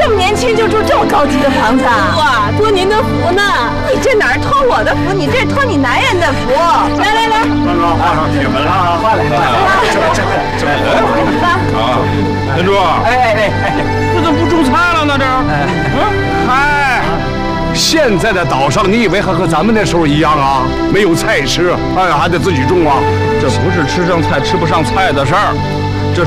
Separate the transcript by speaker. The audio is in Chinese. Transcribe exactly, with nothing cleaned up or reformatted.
Speaker 1: 么年轻就住这么高级的房子啊？
Speaker 2: 哇，托您的福呢！
Speaker 1: 你这哪儿托我的福？你这托你男人的福。来来来，
Speaker 3: 刚刚画上铁门了啊！换来，换来，这这这这啊！
Speaker 4: 天柱，
Speaker 3: 哎哎哎，
Speaker 4: 这怎么不种菜了呢？这，嗯，嗨。 现在的岛上，你以为还和咱们那时候一样啊？没有菜吃，哎呀，还得自己种啊！这不是吃上菜吃不上菜的事儿。